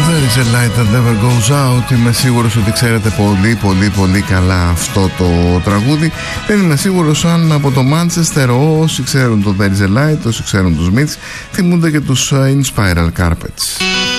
There is a light that never goes out. Είμαι σίγουρος ότι ξέρετε πολύ καλά αυτό το τραγούδι. Δεν είμαι σίγουρος αν από το Manchester όσοι ξέρουν το There is a light, όσοι ξέρουν τους Myths, θυμούνται και τους In Spiral Carpets.